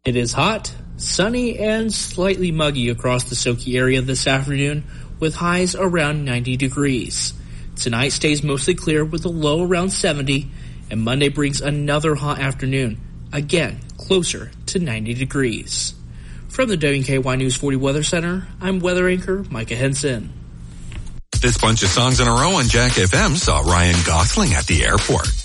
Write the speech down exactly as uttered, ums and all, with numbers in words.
It is hot, sunny, and slightly muggy across the Soki area this afternoon, with highs around ninety degrees. Tonight stays mostly clear with a low around seventy, and Monday brings another hot afternoon, again closer to ninety degrees. From the W K Y News forty Weather Center, I'm weather anchor Micah Henson. This bunch of songs in a row on Jack F M saw Ryan Gosling at the airport.